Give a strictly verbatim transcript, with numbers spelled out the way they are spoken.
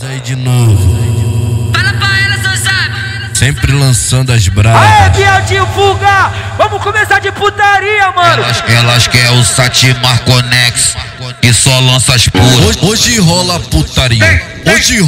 aí de novo. Fala pra ela, seu sabe. Sempre lançando as bravas. Aê, viadinho vulgar! Vamos começar de putaria, mano! Elas, elas querem o Satimar Conex, que só lança as puras. Hoje, hoje rola putaria. Hoje